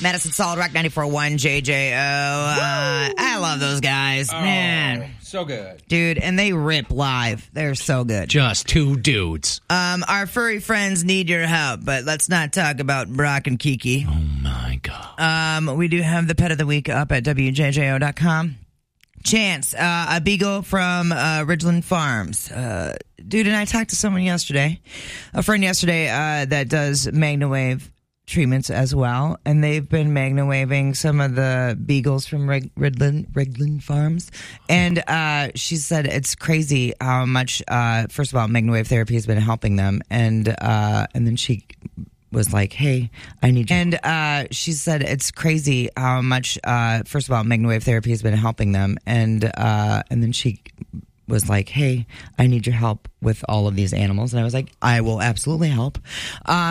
Madison Solid Rock 94.1 JJO. I love those guys. Man. So good. Dude, and they rip live. They're so good. Just two dudes. Our furry friends need your help, but let's not talk about Brock and Kiki. Oh, my God. We do have the pet of the week up at WJJO.com. Chance, a beagle from Ridgeland Farms. Dude, and I talked to someone yesterday, a friend yesterday that does MagnaWave treatments as well, and they've been MagnaWaving some of the beagles from Ridgeland Farms, and she said it's crazy how much, first of all, MagnaWave therapy has been helping them, and then she was like, hey, I need you. And she said it's crazy how much, first of all, MagnaWave therapy has been helping them, and then she was like, hey, I need your help with all of these animals. And I was like, I will absolutely help.